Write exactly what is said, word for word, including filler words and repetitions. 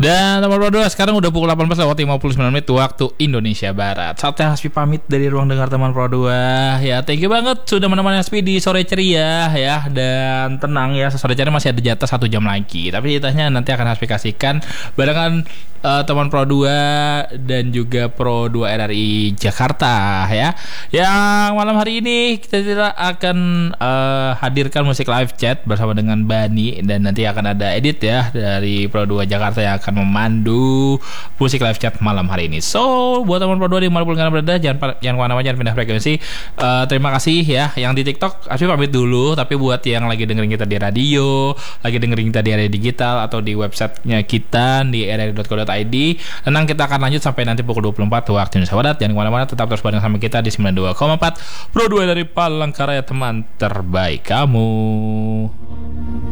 Dan nomor dua sekarang udah pukul delapan belas lewat lima puluh sembilan menit waktu Indonesia Barat. Saatnya Hasbi pamit dari ruang dengar teman Pro dua. Ya, thank you banget sudah menemani Hasbi di sore ceria ya. Dan tenang ya, sore ceria masih ada jatah satu jam lagi. Tapi jatahnya nanti akan Hasbi kasihkan barengan uh, teman Pro dua dan juga Pro dua R R I Jakarta ya. Yang malam hari ini kita tidak akan uh, hadirkan musik live chat bersama dengan Bani, dan nanti akan ada edit ya dari Pro dua Jakarta yang akan memandu musik live chat malam hari ini. So, buat teman Pro dua di mana pun kalian berada, jangan jangan kemana-mana, jangan pindah frekuensi. Uh, terima kasih ya. Yang di TikTok, Hasbi pamit dulu. Tapi buat yang lagi dengerin kita di radio, lagi dengerin kita di area digital atau di websitenya kita di r r i dot co dot i d, tenang, kita akan lanjut sampai nanti pukul dua puluh empat waktu Indonesia Barat. Jangan kemana-mana, tetap terus bareng sama kita di sembilan puluh dua koma empat Pro dua dari Palangkaraya, teman terbaik kamu.